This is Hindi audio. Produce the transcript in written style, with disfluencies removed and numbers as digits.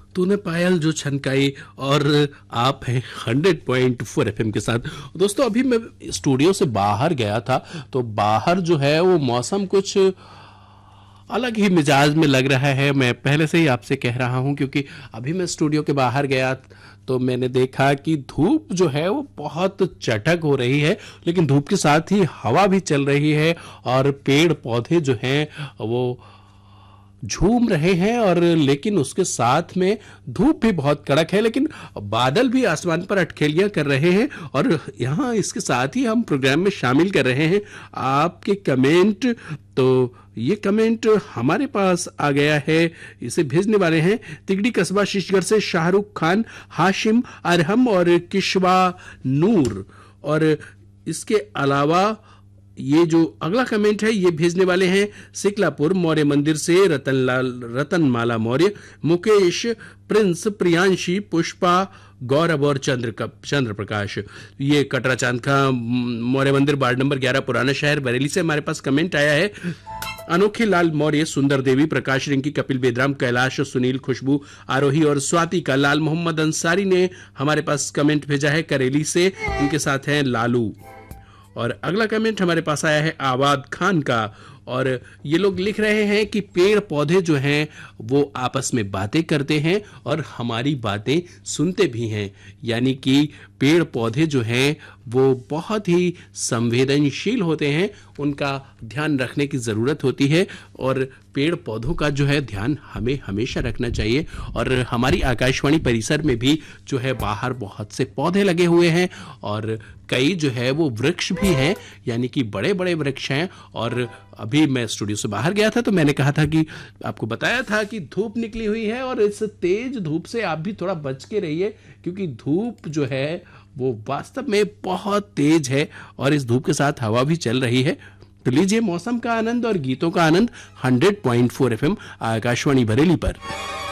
तूने पायल जो छनकाई। और आप हैं 100.4 एफएम के साथ। दोस्तों अभी मैं स्टूडियो से बाहर गया था, तो बाहर जो है वो मौसम कुछ अलग ही मिजाज में लग रहा है। मैं पहले से ही आपसे कह रहा हूं, क्योंकि अभी मैं स्टूडियो के बाहर गया तो मैंने देखा कि धूप जो है वो बहुत चटक हो रही है, लेकिन धूप के साथ ही हवा भी चल रही है और पेड़ पौधे जो हैं वो झूम रहे हैं। और लेकिन उसके साथ में धूप भी बहुत कड़क है, लेकिन बादल भी आसमान पर अटखेलियां कर रहे हैं। और यहाँ इसके साथ ही हम प्रोग्राम में शामिल कर रहे हैं आपके कमेंट। तो ये कमेंट हमारे पास आ गया है, इसे भेजने वाले हैं तिगड़ी कस्बा शीशगढ़ से शाहरुख खान, हाशिम अरहम और किशवा नूर। और इसके अलावा ये जो अगला कमेंट है ये भेजने वाले हैं सिकलापुर मौर्य मंदिर से रतनमाला मौर्य, मुकेश, प्रिंस, प्रियांशी, पुष्पा, गौरव और चंद्र प्रकाश। ये कटरा चांद का मौर्य मंदिर वार्ड नंबर 11 पुराना शहर बरेली से हमारे पास कमेंट आया है। अनोखे लाल मौर्य, सुंदर देवी, प्रकाश रिंकी, कपिल बेदराम, कैलाश, सुनील, खुशबू, आरोही और स्वाति का। लाल मोहम्मद अंसारी ने हमारे पास कमेंट भेजा है करेली से, इनके साथ हैं लालू। और अगला कमेंट हमारे पास आया है आबाद खान का, और ये लोग लिख रहे हैं कि पेड़ पौधे जो हैं वो आपस में बातें करते हैं और हमारी बातें सुनते भी हैं। यानी कि पेड़ पौधे जो हैं वो बहुत ही संवेदनशील होते हैं, उनका ध्यान रखने की ज़रूरत होती है और पेड़ पौधों का जो है ध्यान हमें हमेशा रखना चाहिए। और हमारी आकाशवाणी परिसर में भी जो है बाहर बहुत से पौधे लगे हुए हैं और कई जो है वो वृक्ष भी हैं, यानी कि बड़े बड़े वृक्ष हैं। और अभी मैं स्टूडियो से बाहर गया था तो मैंने कहा था कि आपको बताया था कि धूप निकली हुई है, और इस तेज धूप से आप भी थोड़ा बच के रहिए, क्योंकि धूप जो है वो वास्तव में बहुत तेज है और इस धूप के साथ हवा भी चल रही है। तो लीजिए मौसम का आनंद और गीतों का आनंद 100.4 एफएम आकाशवाणी बरेली पर।